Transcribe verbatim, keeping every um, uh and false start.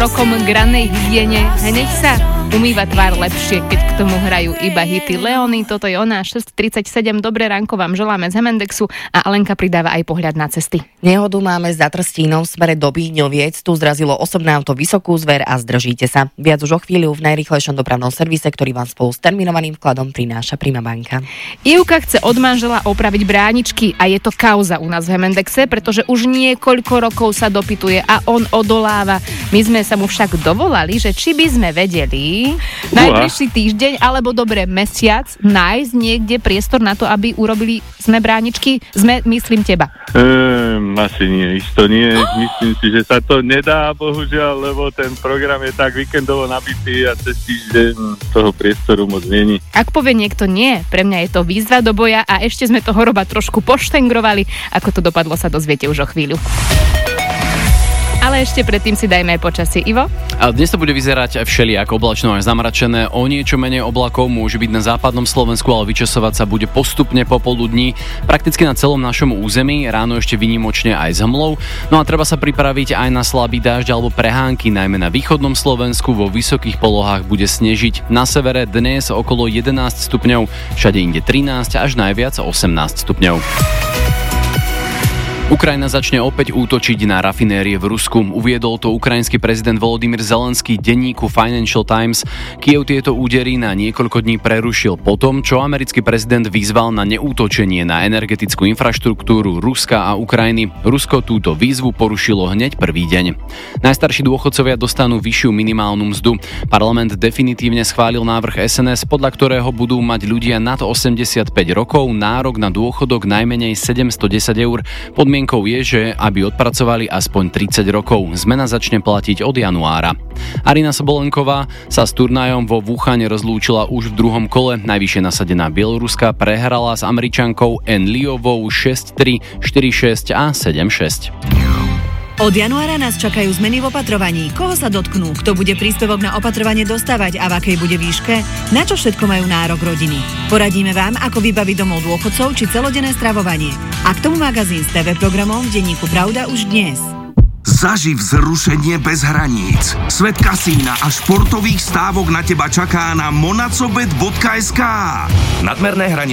krokom k ranej hygiene. Hneď sa umýva tvár lepšie, keď k tomu hrajú iba hity. Leony, toto je ona, šesť tridsaťsedem. Dobré ránko vám želáme z Hemendexu a Alenka pridáva aj pohľad na cesty. Nehodu máme za Trstínom v smere do Bíňoviec. Tu zrazilo osobné auto Vysokú Zver a zdržíte sa. Viac už o chvíľu v najrýchlejšom dopravnom servise, ktorý vám spolu s terminovaným vkladom prináša Prima banka. Ivka chce od manžela opraviť bráničky a je to kauza u nás v Hemendexe, pretože už niekoľko rokov sa dopytuje a on odoláva. My sme sa mu však dovolali, že či by sme vedeli najbližší týždeň alebo dobre mesiac nájsť niekde priestor na to, aby urobili sme bráničky. Sme, myslím teba. Ehm, asi nie, isto nie. Myslím si, že sa to nedá, bohužiaľ, lebo ten program je tak víkendovo nabitý a cez týždeň toho priestoru moc není. Ak povie niekto nie, pre mňa je to výzva do boja a ešte sme toho Roba trošku poštengrovali. Ako to dopadlo, sa dozviete už o chvíľu. Ale ešte predtým si dajme aj počasie. Ivo? A dnes to bude vyzerať všelijak oblačno až zamračené. O niečo menej oblakov môže byť na západnom Slovensku, ale vyčasovať sa bude postupne popoludní prakticky na celom našom území. Ráno ešte výnimočne aj s hmlou. No a treba sa pripraviť aj na slabý dážď alebo prehánky, najmä na východnom Slovensku. Vo vysokých polohách bude snežiť. Na severe dnes okolo jedenásť stupňov, všade inde trinásť až najviac osemnásť stupňov. Ukrajina začne opäť útočiť na rafinérie v Rusku. Uviedol to ukrajinský prezident Volodymyr Zelenský denníku Financial Times. Kyjev tieto údery na niekoľko dní prerušil potom, čo americký prezident vyzval na neútočenie na energetickú infraštruktúru Ruska a Ukrajiny. Rusko túto výzvu porušilo hneď prvý deň. Najstarší dôchodcovia dostanú vyššiu minimálnu mzdu. Parlament definitívne schválil návrh es en es, podľa ktorého budú mať ľudia nad osemdesiatpäť rokov nárok na dôchodok najmenej sedemstodesať eur. Podmienkou je, že aby odpracovali aspoň tridsať rokov. Zmena začne platiť od januára. Arina Sobolenková sa s turnajom vo Wuhane rozlúčila už v druhom kole. Najvyššie nasadená Bieloruska prehrala s Američankou En Liovou šesť tri, štyri šesť a sedem šesť. Od januára nás čakajú zmeny v opatrovaní. Koho sa dotknú? Kto bude príspevok na opatrovanie dostávať a v akej bude výške? Na čo všetko majú nárok rodiny? Poradíme vám, ako vybaviť domov dôchodcov či celodenné stravovanie. A k tomu magazín s té vé programom v denníku Pravda už dnes. Zaživ vzrušenie bez hraníc. Svet kasína a športových stávok na teba čaká na monacobet bodka es ká. Nadmerné hranie